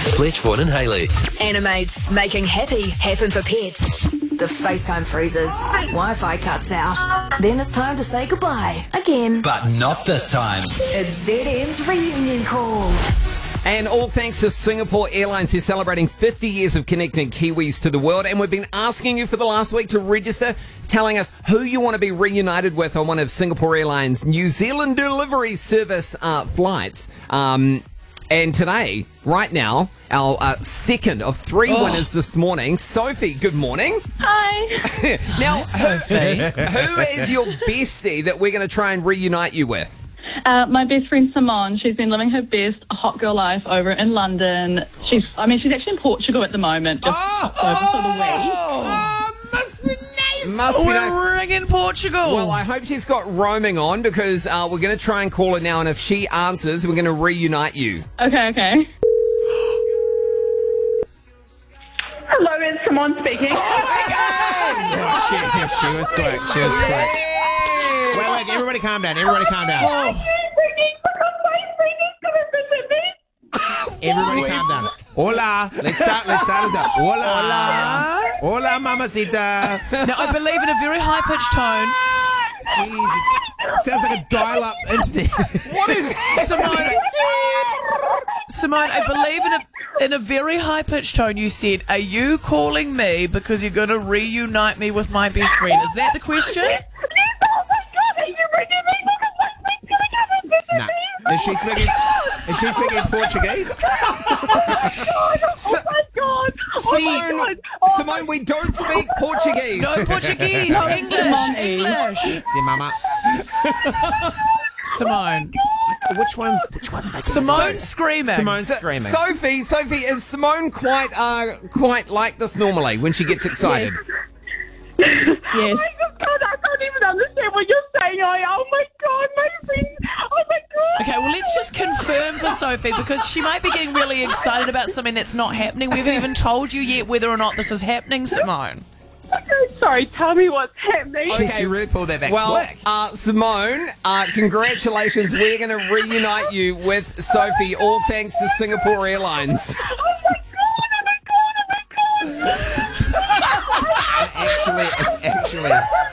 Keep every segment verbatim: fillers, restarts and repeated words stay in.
Fletchford and Haley. Animates making happy happen for pets. The FaceTime freezes. Wi-Fi cuts out. Then it's time to say goodbye again. But not this time. It's Z M's reunion call. And all thanks to Singapore Airlines, who's celebrating fifty years of connecting Kiwis to the world. And we've been asking you for the last week to register, telling us who you want to be reunited with on one of Singapore Airlines' New Zealand delivery service uh, flights. Um, and today, right now, our uh, second of three oh. winners this morning. Sophie, good morning. Hi. Now, Hi, Sophie. Who is your bestie that we're going to try and reunite you with? Uh, my best friend Simone, she's been living her best hot girl life over in London. She's, I mean, she's actually in Portugal at the moment, just Oh, over for the week. Oh, must be nice. Must be We're nice. ringing Portugal. Well, I hope she's got roaming on because uh, we're going to try and call her now, and if she answers, we're going to reunite you. Okay, okay. Hello, it's Simone speaking. Yeah, she, she was quick. She was quick. Wait, wait, everybody calm down. Everybody calm down. Oh. Everybody calm down. Hola. Let's start. Let's start this up. Hola. Hola. Hola, mamacita. Now, I believe in a very high-pitched tone. Jesus. Sounds like a dial-up internet. What is Simone, Simone, I believe in a in a very high-pitched tone you said, are you calling me because you're going to reunite me with my best friend? Is that the question? No. Is she speaking? Is she speaking Portuguese? So, Oh my God! Oh Simone, my God! Oh Simone, we don't speak Portuguese. No Portuguese, English, English. See, mama. Simone. Which one's which one's making Simone's screaming. Simone's So- screaming. Sophie, Sophie, is Simone quite uh, quite like this normally when she gets excited? Yes. Oh my God, I can't even understand what you're saying. I, oh my God, my friend. Oh my God. Okay, well, let's just confirm for Sophie because she might be getting really excited about something that's not happening. We haven't even told you yet whether or not this is happening, Simone. Okay, sorry, tell me what's happening. She, she really pulled that back Well, quick. uh, Simone, uh, congratulations. We're going to reunite you with Sophie, all thanks to Singapore Airlines. Oh my God, oh my God, oh my God. Actually, it's actually.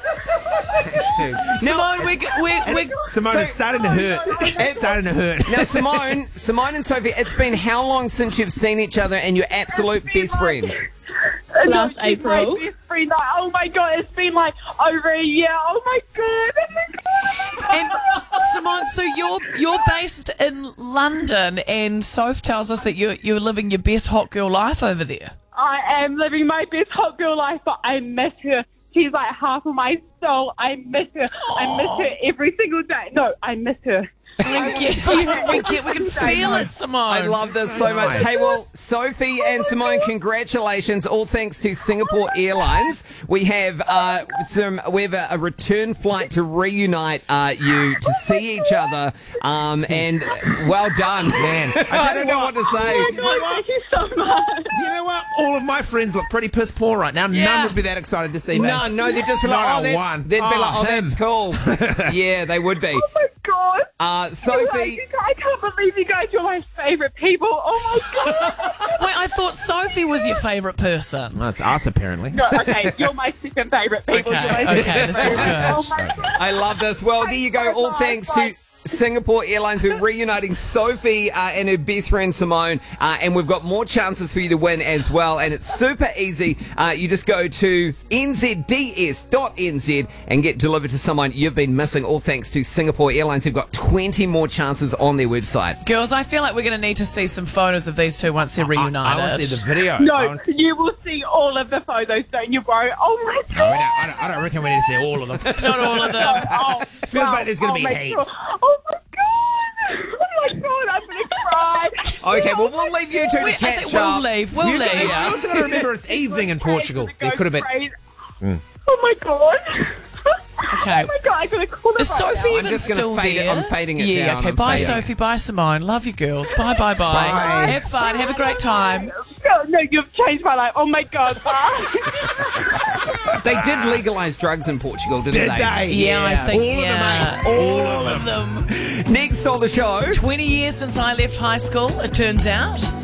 actually Simone, we're, we're, we're, Simone, So- it's starting to hurt. It's starting to hurt. Now, Simone, Simone and Sophie, it's been how long since you've seen each other and you're absolute best friends? Last No, she's April. My best friend. Like, oh my God, it's been like over a year. Oh my God. Oh my God. And Simone, so you're you're based in London, and Soph tells us that you're you're living your best hot girl life over there. I am living my best hot girl life, but I miss her. She's like half of my soul. I miss her. I miss her every single day. No, I miss her. We get, we, we, get, we can feel it, Simone. I love this so much. Nice. Hey, well, Sophie and Simone, congratulations! All thanks to Singapore Airlines. We have uh, some. We have a, a return flight to reunite uh, you to see each other. Um, and well done, Man, I don't know what to say. Oh my God, thank you so much. You know what? All of my friends look pretty piss poor right now. Yeah. None would be that excited to see me. No, no, they'd just be like, Not oh, a that's, one. they'd be Oh, like, oh, him. that's cool. Yeah, they would be. Oh my God. Uh, Like, Sophie, you guys- I can't believe you guys are my favourite people. Oh my God. Wait, I thought Sophie was your favourite person. Well, it's us, apparently. No, okay, you're my second favourite people. Okay, You're my okay, second this is favourite. good. Oh my God. I love this. Well, there you go. All thanks to Singapore Airlines, who are reuniting Sophie uh, and her best friend Simone, uh, and we've got more chances for you to win as well, and it's super easy. Uh, you just go to n z d s dot n z and get delivered to someone you've been missing, all thanks to Singapore Airlines. They've got twenty more chances on their website. Girls, I feel like we're going to need to see some photos of these two once they're I, reunited. I want to see the video. I No, wanna see- you will see all of the photos, don't you, bro? Oh my No, we God. don't, I, don't, I don't reckon we need to see all of them. Not all of them. Oh, Feels like there's gonna oh be my heaps. God. Oh my God. Oh my God, I'm going to cry. Okay, well, we'll leave you two to We- I catch think we'll up. leave. We'll You, leave. you also got to remember it's evening in Portugal. Go There could have been. crazy. Oh my God. Okay. Oh my God, I'm going to call them Is right Sophie now. even I'm just gonna still fade it- there? I'm fading it yeah, down, okay. I'm Bye, fading it. Sophie. Bye, Simone. Love you, girls. Bye, bye, bye. Bye. Have fun. Have a great time. No, no, you've changed my life. Oh my God, bye. They did legalise drugs in Portugal, didn't Did they? they? Yeah, I think All of them, yeah, mate. all of them. Next on the show. Twenty years since I left high school, it turns out.